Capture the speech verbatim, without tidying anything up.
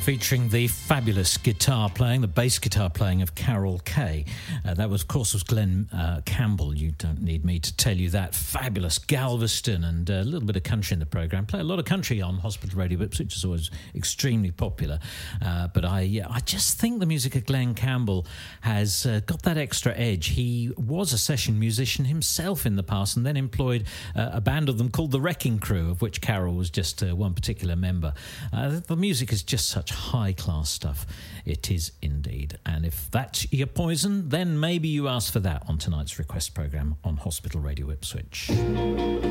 featuring the fabulous guitar playing, the bass guitar playing of Carol Kaye. Uh, that was, of course, was Glenn uh, Campbell. You don't need me to tell you that. Fabulous Galveston, and a little bit of country in the programme. Play a lot of country on Hospital Radio Whips, which is always extremely popular. Uh, but I, yeah, I just think the music of Glenn Campbell has uh, got that extra edge. He was a session musician himself in the past, and then employed uh, a band of them called the Wrecking Crew, of which Carol was just uh, one particular member. Uh, the music is just such high-class stuff. It is indeed. And if that's your poison, then maybe you ask for that on tonight's request programme on Hospital Radio Ipswich.